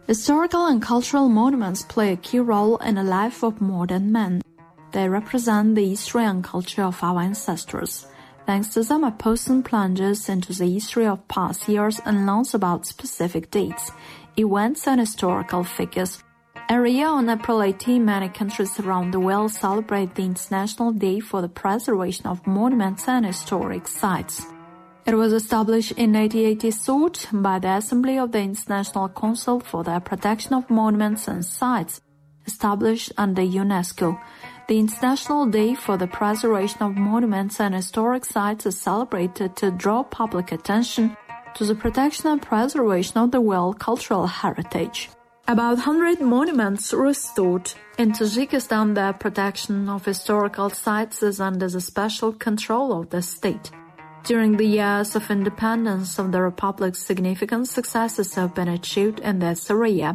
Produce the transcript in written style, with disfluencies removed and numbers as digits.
Historical and cultural monuments play a key role in the life of modern men. They represent the history and culture of our ancestors. Thanks to them, a person plunges into the history of past years and learns about specific dates, events, and historical figures. Every year on April 18, many countries around the world celebrate the International Day for the Preservation of Monuments and Historic Sites. It was established in 1886 by the Assembly of the International Council for the Protection of Monuments and Sites, established under UNESCO. The International Day for the Preservation of Monuments and Historic Sites is celebrated to draw public attention to the protection and preservation of the world cultural heritage. About 100 monuments restored. In Tajikistan, the protection of historical sites is under the special control of the state. During the years of independence of the republic, significant successes have been achieved in this area.